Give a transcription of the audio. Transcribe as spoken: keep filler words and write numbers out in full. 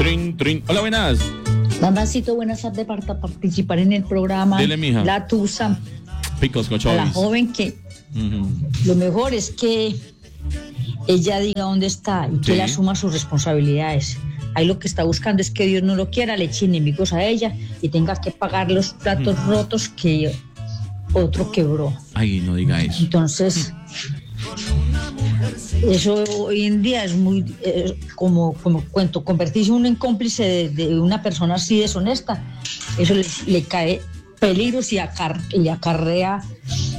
Trin, trin. Hola, buenas. Mamacito, buenas tardes para participar en el programa. Dile, mija. La Tusa. Picos con A la chovis. joven que Uh-huh. lo mejor es que ella diga dónde está y que Sí. él asuma sus responsabilidades. Ahí lo que está buscando es que Dios no lo quiera, le eche enemigos a ella y tenga que pagar los platos Mm. rotos que otro quebró. Ay, no diga eso. Entonces, eso hoy en día es muy, eh, como, como cuento, convertirse uno en cómplice de, de una persona así deshonesta, eso le, le cae peligros y, acar, y acarrea